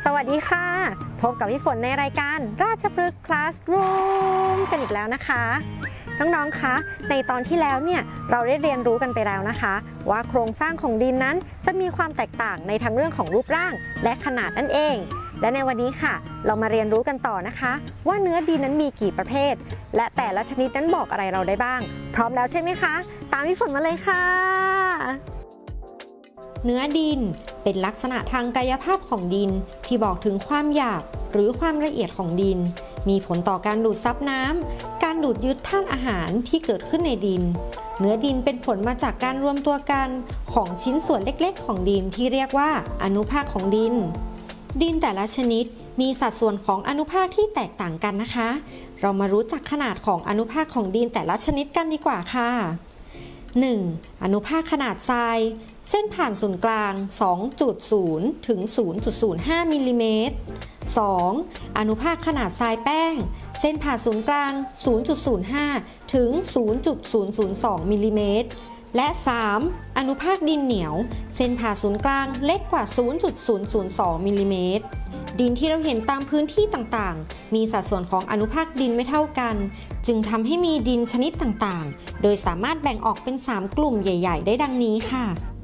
สวัสดีค่ะพบกับพี่ฝนในรายการราชพฤกษ์ Classroom กันอีกแล้วนะคะน้องๆคะในตอนที่แล้วเนี่ยเราได้เรียนรู้กันไปแล้วนะคะว่าโครงสร้างของดินนั้นจะมีความแตกต่างในทั้งเรื่องของรูปร่างและขนาดนั่นเองและในวันนี้ค่ะเรามาเรียนรู้กันต่อนะคะว่าเนื้อดินนั้นมีกี่ประเภทและแต่ละชนิดนั้นบอกอะไรเราได้บ้างพร้อมแล้วใช่ไหมคะตามพี่ฝนมาเลยค่ะเนื้อดินเป็นลักษณะทางกายภาพของดินที่บอกถึงความหยาบหรือความละเอียดของดินมีผลต่อการดูดซับน้ำการดูดยึดธาตุอาหารที่เกิดขึ้นในดินเนื้อดินเป็นผลมาจากการรวมตัวกันของชิ้นส่วนเล็กๆของดินที่เรียกว่าอนุภาคของดินดินแต่ละชนิดมีสัดส่วนของอนุภาคที่แตกต่างกันนะคะเรามารู้จักขนาดของอนุภาคของดินแต่ละชนิดกันดีกว่าค่ะ 1. อนุภาคขนาดทรายเส้นผ่านศูนย์กลาง 2.0 ถึง 0.05 มิลลิเมตร 2. อนุภาคขนาดทรายแป้งเส้นผ่านศูนย์กลาง 0.05 ถึง 0.002 มิลลิเมตร และ 3. อนุภาคดินเหนียวเส้นผ่าศูนย์กลางเล็กกว่า 0.002 มิลลิเมตร ดินที่เราเห็นตามพื้นที่ต่างๆมีสัดส่วนของอนุภาคดินไม่เท่ากันจึงทำให้มีดินชนิดต่างๆโดยสามารถแบ่งออกเป็น3กลุ่มใหญ่ๆได้ดังนี้ค่ะ